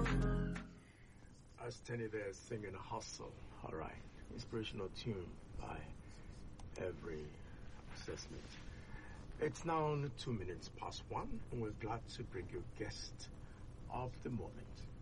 As Tenny there singing Hustle. Alright. Inspirational tune by Every Assessment. It's now 2 minutes past 1, and we're glad to bring you guest of the moment.